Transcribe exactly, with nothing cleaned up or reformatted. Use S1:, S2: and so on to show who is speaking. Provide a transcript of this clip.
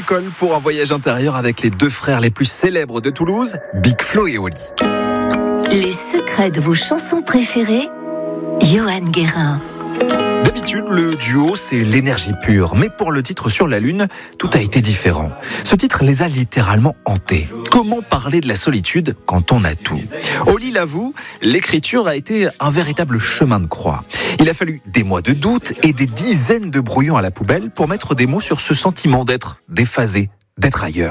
S1: l'école pour un voyage intérieur avec les deux frères les plus célèbres de Toulouse, Big Flo et Oli.
S2: Les secrets de vos chansons préférées, Johan Guérin.
S1: D'habitude, le duo, c'est l'énergie pure. Mais pour le titre Sur la Lune, tout a été différent. Ce titre les a littéralement hantés. Comment parler de la solitude quand on a tout ? Oli l'avoue, l'écriture a été un véritable chemin de croix. Il a fallu des mois de doute et des dizaines de brouillons à la poubelle pour mettre des mots sur ce sentiment d'être déphasé, d'être ailleurs.